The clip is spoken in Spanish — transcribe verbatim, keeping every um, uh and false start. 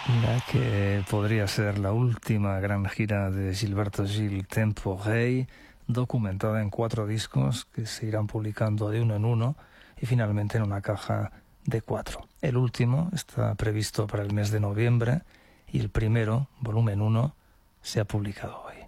La que podría ser la última gran gira de Gilberto Gil Tempo Rey, documentada en cuatro discos que se irán publicando de uno en uno y finalmente en una caja de cuatro. El último está previsto para el mes de noviembre y el primero, volumen uno, se ha publicado hoy.